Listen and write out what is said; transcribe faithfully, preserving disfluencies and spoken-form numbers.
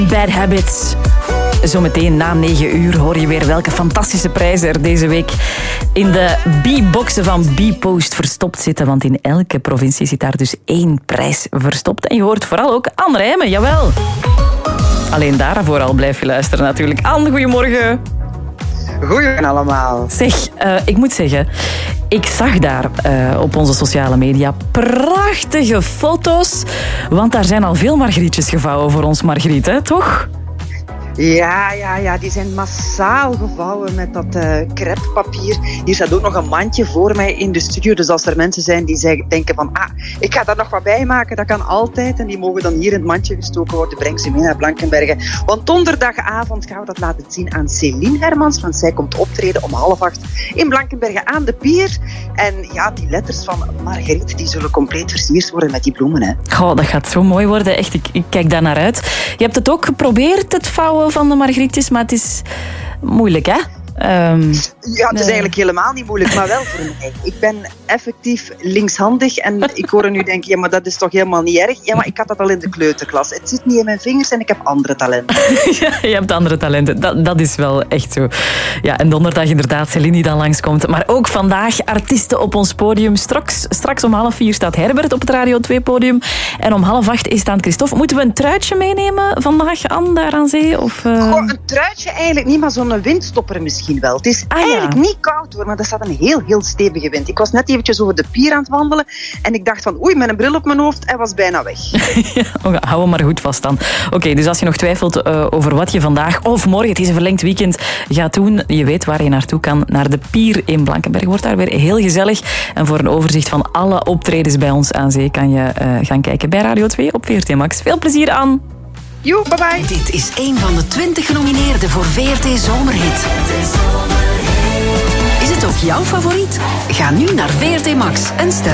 Bad Habits. Zometeen na negen uur hoor je weer welke fantastische prijzen er deze week in de B-boxen van B-Post verstopt zitten. Want in elke provincie zit daar dus één prijs verstopt. En je hoort vooral ook Anne Rijmen, jawel. Alleen daarvoor al blijf je luisteren natuurlijk. Anne, goedemorgen. Goedemorgen allemaal. Zeg, uh, ik moet zeggen, ik zag daar uh, op onze sociale media prachtige foto's. Want daar zijn al veel margrietjes gevouwen voor ons Margriet, hè, toch? Ja, ja, ja, die zijn massaal gevouwen met dat uh, crêpepapier. Hier staat ook nog een mandje voor mij in de studio. Dus als er mensen zijn die zeggen, denken van, ah, ik ga daar nog wat bij maken, dat kan altijd. En die mogen dan hier in het mandje gestoken worden. Breng ze mee naar Blankenberge. Want donderdagavond gaan we dat laten zien aan Céline Hermans. Want zij komt optreden om half acht in Blankenberge aan de pier. En ja, die letters van Margriet, die zullen compleet versierd worden met die bloemen. Hè. Goh, dat gaat zo mooi worden. Echt, ik, ik kijk daar naar uit. Je hebt het ook geprobeerd, het vouwen van de margrietjes, maar het is moeilijk, hè? Um, ja, het is eigenlijk helemaal niet moeilijk, maar wel voor mij. Ik ben effectief linkshandig en ik hoor nu denken, ja, maar dat is toch helemaal niet erg? Ja, maar ik had dat al in de kleuterklas. Het zit niet in mijn vingers en ik heb andere talenten. Ja, je hebt andere talenten. Dat, dat is wel echt zo. Ja, en donderdag inderdaad Céline die dan langskomt. Maar ook vandaag artiesten op ons podium. Straks, straks om half vier staat Herbert op het Radio twee podium. En om half acht is staan Christophe. Moeten we een truitje meenemen vandaag, Anne, daar aan zee? Of, uh... Goh, een truitje eigenlijk niet, maar zo'n windstopper misschien wel. Het is ah, ja. eigenlijk niet koud hoor, maar er staat een heel, heel stevige wind. Ik was net eventjes over de pier aan het wandelen en ik dacht van oei, met een bril op mijn hoofd en was bijna weg. Ja, hou hem maar goed vast dan. Oké, okay, dus als je nog twijfelt uh, over wat je vandaag of morgen, het is een verlengd weekend, gaat doen, je weet waar je naartoe kan, naar de pier in Blankenberge. Wordt daar weer heel gezellig. En voor een overzicht van alle optredens bij ons aan zee kan je uh, gaan kijken bij Radio twee op V R T Max. Veel plezier aan! Joe, bye bye. Dit is een van de twintig genomineerden voor V R T Zomerhit. Is het ook jouw favoriet? Ga nu naar V R T Max en stem